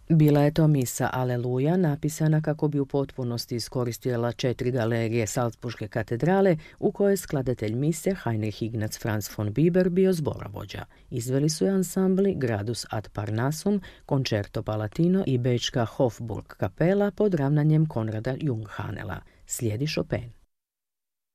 Bila je to misa Aleluja, napisana kako bi u potpunosti iskoristila 4 galerije Salzburške katedrale, u kojoj je skladatelj mise Heinrich Ignaz Franz von Bieber bio zborovođa. Izveli su je ansambli Gradus ad Parnassum, Concerto Palatino i bečka Hofburg kapela pod ravnanjem Konrada Junghanela. Slijedi Chopin.